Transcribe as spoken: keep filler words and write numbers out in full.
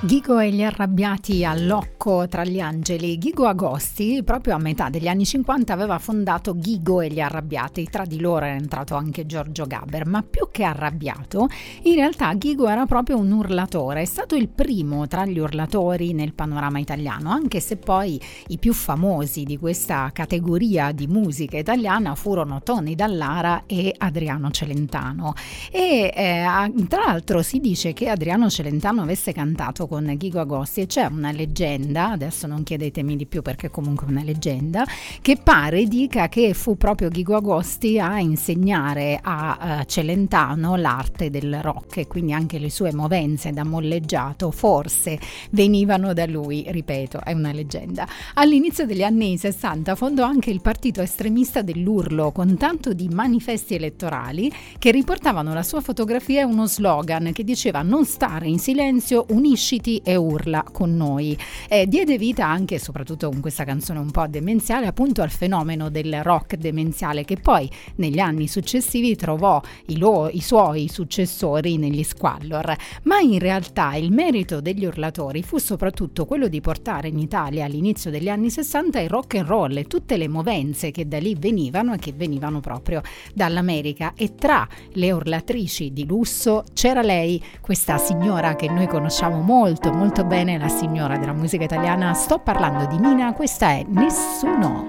Ghigo e gli arrabbiati a Locco tra gli angeli. Ghigo Agosti, proprio a metà degli anni cinquanta, aveva fondato Ghigo e gli arrabbiati. Tra di loro era entrato anche Giorgio Gaber, ma più che arrabbiato, in realtà Ghigo era proprio un urlatore. È stato il primo tra gli urlatori nel panorama italiano, anche se poi i più famosi di questa categoria di musica italiana furono Tony Dallara e Adriano Celentano. E eh, tra l'altro si dice che Adriano Celentano avesse cantato con Ghigo Agosti, e c'è una leggenda, adesso non chiedetemi di più perché comunque è una leggenda, che pare dica che fu proprio Ghigo Agosti a insegnare a uh, Celentano l'arte del rock, e quindi anche le sue movenze da molleggiato forse venivano da lui, ripeto, è una leggenda. All'inizio degli anni sessanta fondò anche il partito estremista dell'Urlo, con tanto di manifesti elettorali che riportavano la sua fotografia e uno slogan che diceva: non stare in silenzio, unisciti e urla con noi. Eh, diede vita anche, soprattutto con questa canzone un po' demenziale, appunto al fenomeno del rock demenziale, che poi negli anni successivi trovò i, lo, i suoi successori negli Squallor. Ma in realtà il merito degli urlatori fu soprattutto quello di portare in Italia all'inizio degli anni sessanta il rock and roll e tutte le movenze che da lì venivano e che venivano proprio dall'America. E tra le urlatrici di lusso c'era lei, questa signora che noi conosciamo molto molto molto bene, la signora della musica italiana. Sto parlando di Mina, questa è Nessuno.